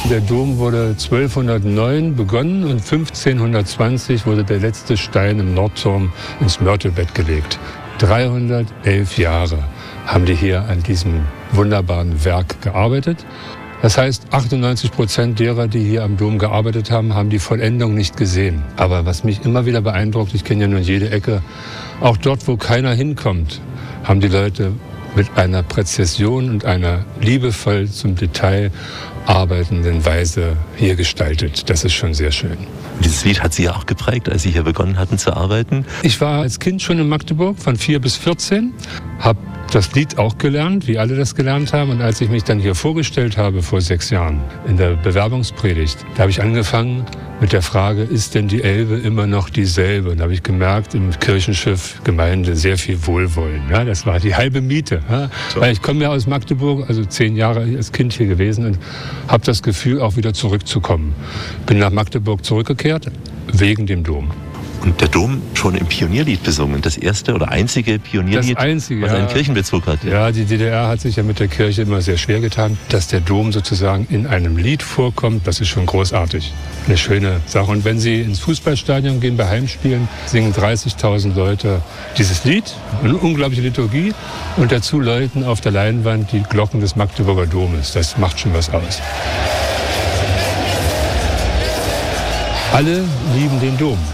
Der Dom wurde 1209 begonnen und 1520 wurde der letzte Stein im Nordturm ins Mörtelbett gelegt. 311 Jahre haben die hier an diesem wunderbaren Werk gearbeitet. Das heißt, 98% derer, die hier am Dom gearbeitet haben, haben die Vollendung nicht gesehen. Aber was mich immer wieder beeindruckt, ich kenne ja nun jede Ecke, auch dort, wo keiner hinkommt, haben die Leute mit einer Präzision und einer liebevoll zum Detail arbeitenden Weise hier gestaltet. Das ist schon sehr schön. Dieses Lied hat Sie ja auch geprägt, als Sie hier begonnen hatten zu arbeiten. Ich war als Kind schon in Magdeburg von 4 bis 14, habe das Lied auch gelernt, wie alle das gelernt haben. Und als ich mich dann hier vorgestellt habe vor 6 Jahren in der Bewerbungspredigt, da habe ich angefangen mit der Frage, ist denn die Elbe immer noch dieselbe? Und da habe ich gemerkt, im Kirchenschiff Gemeinde sehr viel Wohlwollen. Ja, das war die halbe Miete. Ja. Weil ich komme ja aus Magdeburg, also 10 Jahre als Kind hier gewesen und habe das Gefühl, auch wieder zurückzukommen. Bin nach Magdeburg zurückgekehrt, wegen dem Dom. Und der Dom schon im Pionierlied besungen, das erste oder einzige Pionierlied, was einen Kirchenbezug hat. Ja, die DDR hat sich ja mit der Kirche immer sehr schwer getan. Dass der Dom sozusagen in einem Lied vorkommt, das ist schon großartig. Eine schöne Sache. Und wenn Sie ins Fußballstadion gehen bei Heimspielen, singen 30.000 Leute dieses Lied, eine unglaubliche Liturgie. Und dazu läuten auf der Leinwand die Glocken des Magdeburger Domes. Das macht schon was aus. Alle lieben den Dom.